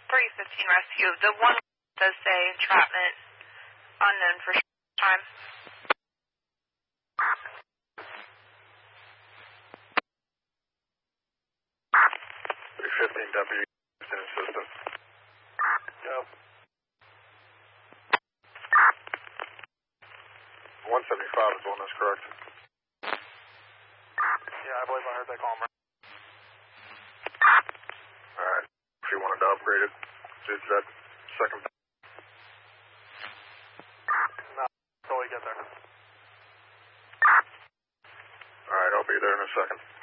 315 rescue. The one does say entrapment, unknown for time. 315 W in the system. Yep. 175 is the one that's correct. Yeah, I believe I heard that call. Alright. If you wanted to upgrade it to that second. No, until we get there. Alright, I'll be there in a second.